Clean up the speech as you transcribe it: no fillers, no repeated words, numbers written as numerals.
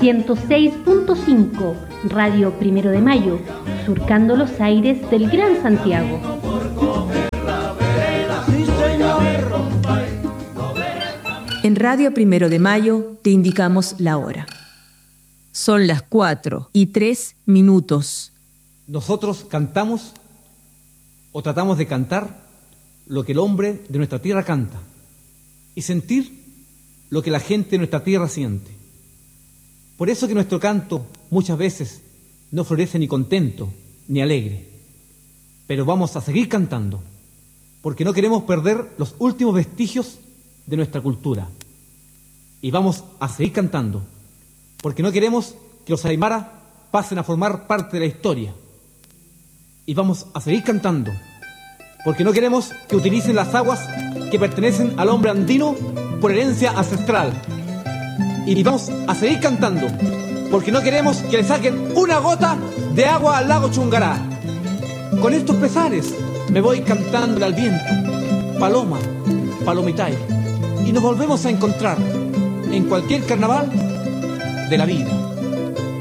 106.5 Radio Primero de Mayo, surcando los aires del Gran Santiago. En Radio Primero de Mayo te indicamos la hora. Son las 4:03. Nosotros cantamos o tratamos de cantar lo que el hombre de nuestra tierra canta y sentir lo que la gente de nuestra tierra siente. Por eso que nuestro canto muchas veces no florece ni contento ni alegre, pero vamos a seguir cantando porque no queremos perder los últimos vestigios de nuestra cultura, y vamos a seguir cantando porque no queremos que los aymaras pasen a formar parte de la historia, y vamos a seguir cantando porque no queremos que utilicen las aguas que pertenecen al hombre andino por herencia ancestral, y vamos a seguir cantando porque no queremos que le saquen una gota de agua al lago Chungará. Con estos pesares me voy cantando al viento, paloma, palomitay, y nos volvemos a encontrar en cualquier carnaval de la vida.